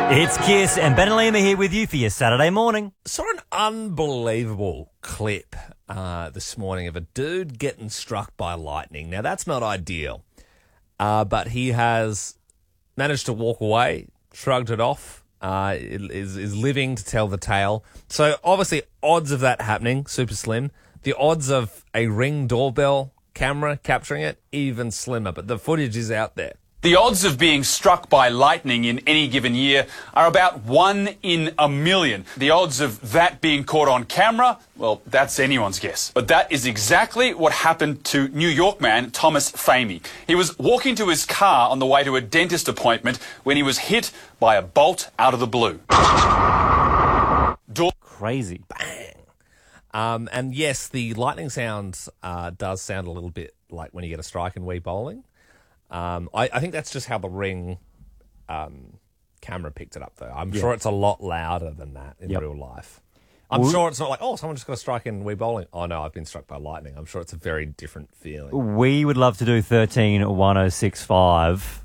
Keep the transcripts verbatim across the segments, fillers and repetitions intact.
It's Kiss and Ben and Liam are here with you for your Saturday morning. Saw an unbelievable clip uh, this morning of a dude getting struck by lightning. Now, that's not ideal, uh, but he has managed to walk away, shrugged it off, uh, is, is living to tell the tale. So, obviously, odds of that happening, super slim. The odds of a Ring doorbell camera capturing it, even slimmer. But the footage is out there. The odds of being struck by lightning in any given year are about one in a million. The odds of that being caught on camera, well, that's anyone's guess. But that is exactly what happened to New York man Thomas Famey. He was walking to his car on the way to a dentist appointment when he was hit by a bolt out of the blue. Door- Crazy. Bang. Um, and yes, the lightning sound uh, does sound a little bit like when you get a strike in Wii Bowling. Um, I, I think that's just how the Ring um, camera picked it up, though. I'm Yeah. sure it's a lot louder than that in Yep. real life. I'm Well- sure it's not like, oh, someone just got a strike in Wii Bowling. Oh, no, I've been struck by lightning. I'm sure it's a very different feeling. We would love to do thirteen one oh six five.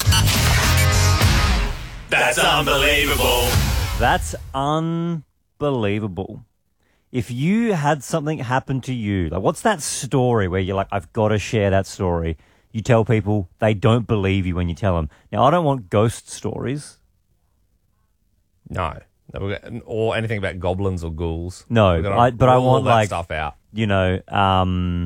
That's unbelievable. That's unbelievable. If you had something happen to you, like what's that story where you're like, I've got to share that story? You tell people, they don't believe you when you tell them. Now, I don't want ghost stories. No. No, we got- or anything about goblins or ghouls. No, We've gotta I- but I rule want, that like- stuff out. You know, um...